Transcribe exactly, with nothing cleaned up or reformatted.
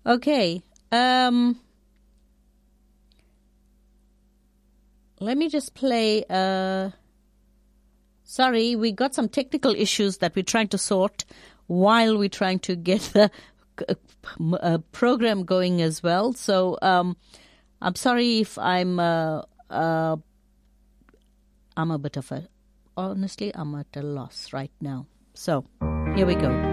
Okay. Um, let me just play. Uh, sorry, we got some technical issues that we're trying to sort while we're trying to get the uh, program going as well. So um, I'm sorry if I'm uh, uh, I'm a bit of a honestly I'm at a loss right now. So here we go.